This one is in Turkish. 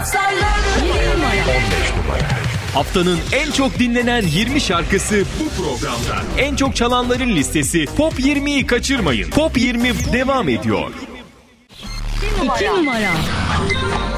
Haftanın en çok dinlenen 20 şarkısı bu programda. En çok çalanların listesi Pop 20'yi kaçırmayın. Pop 20 devam ediyor. 2 numara.